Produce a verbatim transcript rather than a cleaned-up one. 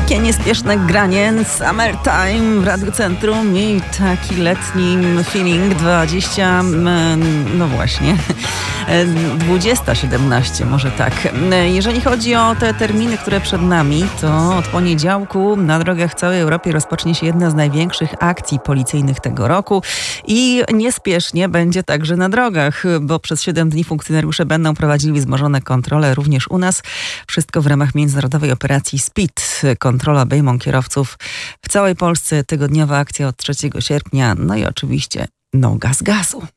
Takie niespieszne granie Summertime w Radiocentrum i taki letni feeling dwadzieścia, no właśnie, dwadzieścia siedemnaście, może tak. Jeżeli chodzi o te terminy, które przed nami, to od poniedziałku na drogach w całej Europie rozpocznie się jedna z największych akcji policyjnych tego roku i niespiesznie będzie także na drogach, bo przez siedem dni funkcjonariusze będą prowadzili wzmożone kontrole również u nas. Wszystko w ramach międzynarodowej operacji SPEED. Kontrola obejmą kierowców w całej Polsce. Tygodniowa akcja od trzeciego sierpnia. No i oczywiście no gaz gazu.